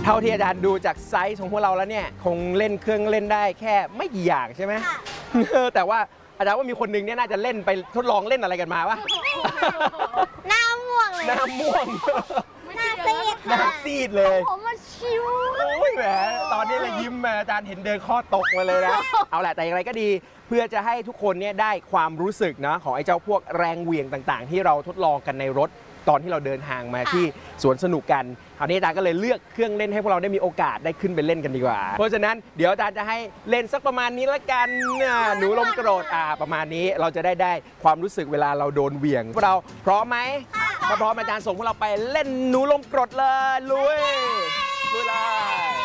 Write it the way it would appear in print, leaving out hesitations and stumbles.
ท่าที่อาจารย์ดูจากไซส์ของพวกเราแล้วเนี่ยคงเล่นเครื่องเล่นได้แค่ไม่กี่อย่างใช่ไหมแต่ว่าอาจารย์ว่ามีคนนึงเนี่ยน่าจะเล่นไปทดลองเล่นอะไรกันมาวะหน้าม่วงเลยหน้าม่วงหน้าซีดหน้าซีดเลยผมมาชิวโอ้ยแหมตอนนี้เลยยิ้มมาอาจารย์เห็นเดินข้อตกมาเลยนะเอาแหละแต่อย่างไรก็ดีเพื่อจะให้ทุกคนเนี่ยได้ความรู้สึกนะของไอ้เจ้าพวกแรงเหวี่ยงต่างๆที่เราทดลองกันในรถตอนที่เราเดินทางมาที่สวนสนุกกันคราวนี้อาจารย์ก็เลยเลือกเครื่องเล่นให้พวกเราได้มีโอกาสได้ขึ้นไปเล่นกันดีกว่าเพราะฉะนั้นเดี๋ยวอาจารย์จะให้เล่นสักประมาณนี้ละกันหนูลมโกรธประมาณนี้เราจะได้ความรู้สึกเวลาเราโดนเหวี่ยงพวกเราพร้อมไหมถ้าพร้อมอาจารย์ส่งพวกเราไปเล่นหนูลมโกรธเลยลุยเลย